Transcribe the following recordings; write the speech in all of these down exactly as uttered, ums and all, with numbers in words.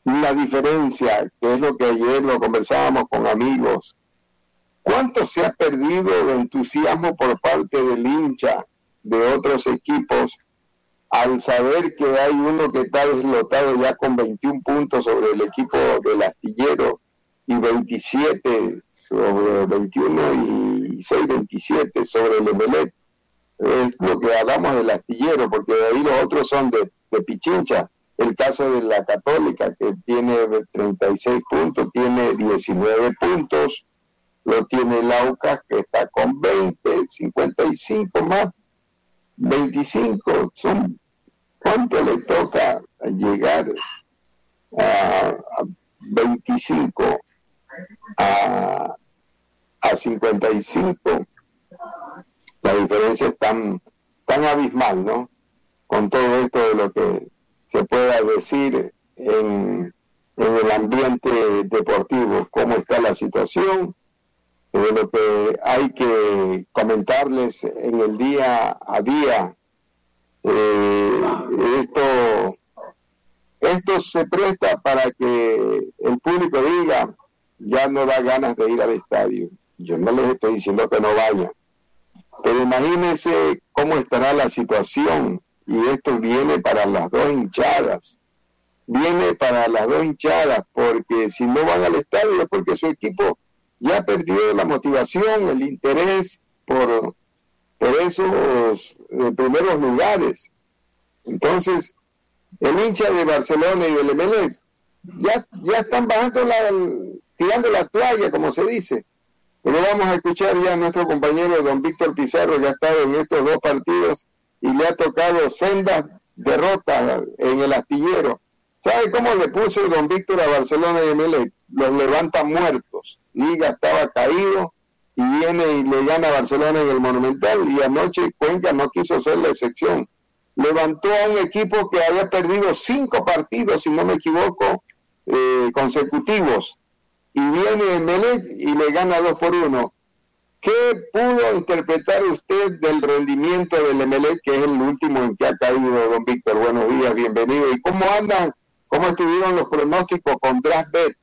la diferencia, que es lo que ayer lo conversábamos con amigos. ¿Cuánto se ha perdido de entusiasmo por parte del hincha de otros equipos al saber que hay uno que está deslotado ya con veintiún puntos sobre el equipo del Astillero y veintisiete sobre veintiuno y seis veintisiete sobre el Emelec? Es lo que hablamos del Astillero, porque de ahí los otros son de, de Pichincha. El caso de la Católica, que tiene treinta y seis puntos, tiene diecinueve puntos. Lo tiene el Aucas, que está con veinte, cincuenta y cinco más, veinticinco. Son, ¿cuánto le toca llegar a, a veinticinco a, a cincuenta y cinco? La diferencia es tan, tan abismal, ¿no? Con todo esto de lo que se pueda decir en, en el ambiente deportivo, cómo está la situación, de lo que hay que comentarles en el día a día. Eh, esto, esto se presta para que el público diga, ya no da ganas de ir al estadio. Yo no les estoy diciendo que no vayan, pero imagínense cómo estará la situación, y esto viene para las dos hinchadas, viene para las dos hinchadas, porque si no van al estadio es porque su equipo ya perdió la motivación, el interés por, por esos eh, primeros lugares. Entonces, el hincha de Barcelona y del Emelec ya, ya están bajando la, tirando la toalla, como se dice. Pero vamos a escuchar ya a nuestro compañero don Víctor Pizarro, que ha estado en estos dos partidos y le ha tocado sendas derrotas en el Astillero. ¿Sabe cómo le puso don Víctor a Barcelona y Emelec? Los levanta muertos. Liga estaba caído y viene y le gana a Barcelona en el Monumental, y anoche Cuenca no quiso ser la excepción. Levantó a un equipo que había perdido cinco partidos, si no me equivoco, eh, consecutivos, y viene Emelec y le gana dos por uno. ¿Qué pudo interpretar usted del rendimiento del Emelec, que es el último en que ha caído, don Víctor? Buenos días, bienvenido. ¿Y cómo andan? ¿Cómo estuvieron los pronósticos con DraftBet?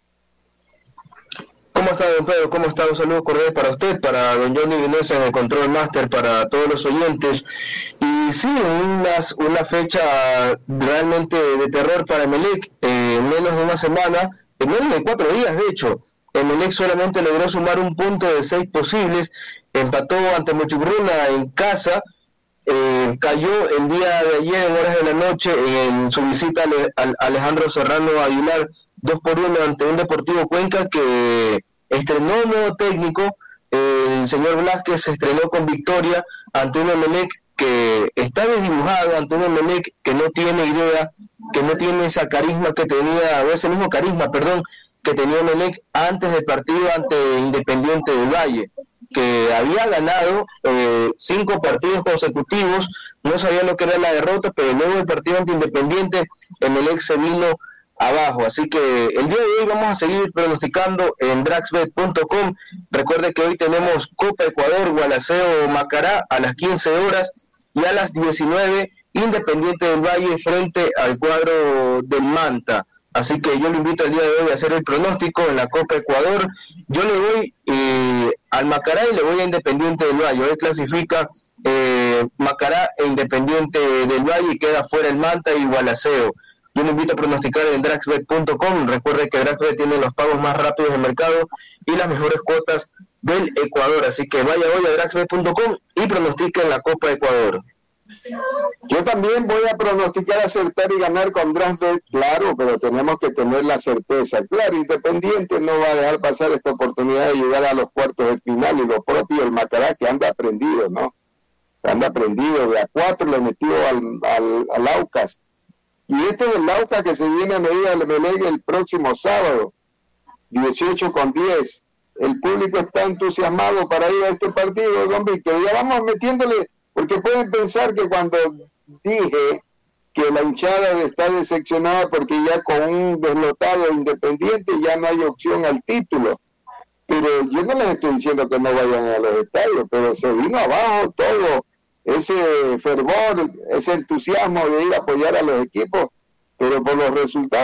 ¿Cómo está, don Pedro? ¿Cómo está? Un saludo cordial para usted, para don Johnny Vinesa en el Control Master, para todos los oyentes. Y sí, unas, una fecha realmente de terror para Emelec, eh, en menos de una semana, en menos de cuatro días, de hecho. Emelec solamente logró sumar un punto de seis posibles, empató ante Mochigruna en casa, eh, cayó el día de ayer en horas de la noche en su visita al Alejandro Serrano Aguilar, dos por uno ante un Deportivo Cuenca que estrenó un nuevo técnico. El señor Blázquez se estrenó con victoria ante un Emelec que está desdibujado, ante un Emelec que no tiene idea, que no tiene esa carisma que tenía, o ese mismo carisma, perdón, que tenía Emelec antes del partido ante Independiente del Valle, que había ganado eh, cinco partidos consecutivos, no sabía lo que era la derrota, pero luego del partido ante Independiente, Emelec se vino abajo. Así que el día de hoy vamos a seguir pronosticando en draxbet punto com. Recuerde que hoy tenemos Copa Ecuador, Gualaceo Macará a las quince horas, y a las diecinueve Independiente del Valle frente al cuadro del Manta. Así que yo le invito el día de hoy a hacer el pronóstico en la Copa Ecuador. Yo le voy eh, al Macará y le voy a Independiente del Valle. Hoy clasifica eh, Macará e Independiente del Valle y queda fuera el Manta y Gualaceo. Yo le invito a pronosticar en draxbet punto com. Recuerde que DraxBet tiene los pagos más rápidos del mercado y las mejores cuotas del Ecuador. Así que vaya hoy a draxbet punto com y pronostique en la Copa Ecuador. Yo también voy a pronosticar, acertar y ganar con DraftBet, claro, pero tenemos que tener la certeza. Claro, Independiente no va a dejar pasar esta oportunidad de llegar a los cuartos de final, y lo propio el Macará, que anda aprendido, ¿no? Anda aprendido, de a cuatro le metió al, al, al Aucas. Y este es el Aucas que se viene a medir al Emelec el próximo sábado, dieciocho con diez. El público está entusiasmado para ir a este partido, don Víctor. Ya vamos metiéndole, porque pueden pensar que cuando dije que la hinchada está decepcionada porque ya con un deslotado Independiente ya no hay opción al título. Pero yo no les estoy diciendo que no vayan a los estadios, pero se vino abajo todo ese fervor, ese entusiasmo de ir a apoyar a los equipos, pero por los resultados